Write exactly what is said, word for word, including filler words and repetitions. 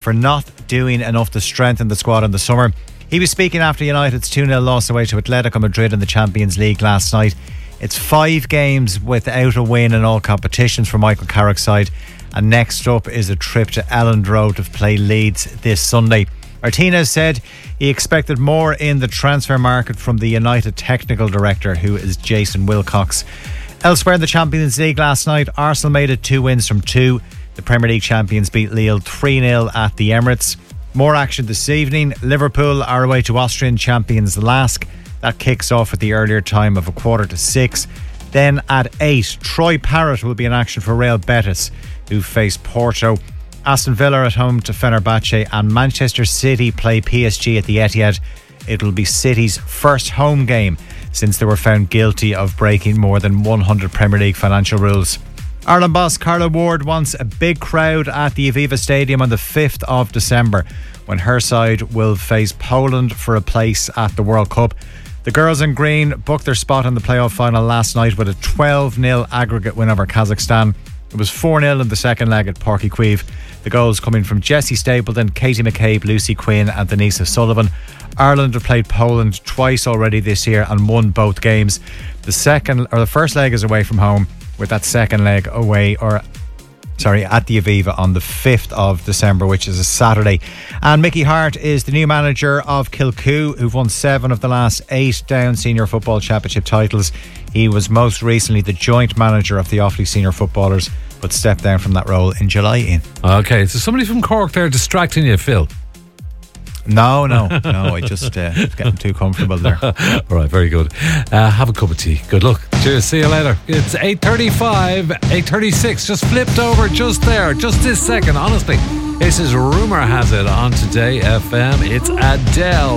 for not doing enough to strengthen the squad in the summer. He was speaking after United's two nil loss away to Atletico Madrid in the Champions League last night. It's five games without a win in all competitions for Michael Carrick's side, and next up is a trip to Elland Road to play Leeds this Sunday. Martinez said he expected more in the transfer market from the United technical director, who is Jason Wilcox. Elsewhere in the Champions League last night, Arsenal made it two wins from two. The Premier League champions beat Lille three nil at the Emirates. More action this evening. Liverpool are away to Austrian champions Lask. That kicks off at the earlier time of a quarter to six. Then at eight, Troy Parrott will be in action for Real Betis, who face Porto. Aston Villa at home to Fenerbahce, and Manchester City play P S G at the Etihad. It will be City's first home game since they were found guilty of breaking more than one hundred Premier League financial rules. Ireland boss Carla Ward wants a big crowd at the Aviva Stadium on the fifth of December, when her side will face Poland for a place at the World Cup. The girls in green booked their spot in the playoff final last night with a twelve nil aggregate win over Kazakhstan. It was four nil in the second leg at Páirc Uí Chaoimh. The goals coming from Jessie Stapleton, Katie McCabe, Lucy Quinn and Denise Sullivan. Ireland have played Poland twice already this year and won both games. The second or the first leg is away from home, with that second leg away or sorry at the Aviva on the fifth of December, which is a Saturday. And Mickey Hart is the new manager of Kilcoo, who've won seven of the last eight Down Senior Football Championship titles. He was most recently the joint manager of the Offaly Senior Footballers, but stepped down from that role in July. In okay, so somebody from Cork there distracting you, Phil? No, no, no. I just uh, was getting too comfortable there. All right, very good. Uh, have a cup of tea. Good luck. Cheers. See you later. It's eight thirty-five, eight thirty-six. Just flipped over just there, just this second. Honestly, this is Rumour Has It on Today F M. It's Adele.